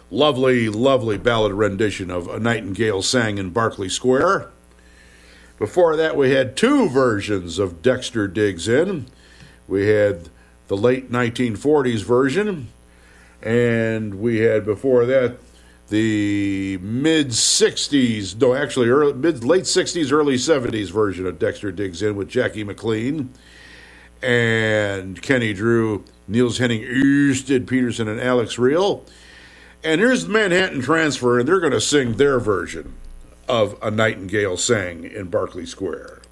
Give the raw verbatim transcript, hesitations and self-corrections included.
Lovely, lovely ballad rendition of A Nightingale Sang in Berkeley Square. Before that, we had two versions of Dexter Digs In. We had the late nineteen forties version, and we had before that the mid-sixties, no, actually early, mid, late sixties, early seventies version of Dexter Digs In with Jackie McLean and Kenny Drew, Niels Henning Ørsted Peterson, and Alex Reel. And here's the Manhattan Transfer, and they're going to sing their version of A Nightingale Sang in Berkeley Square.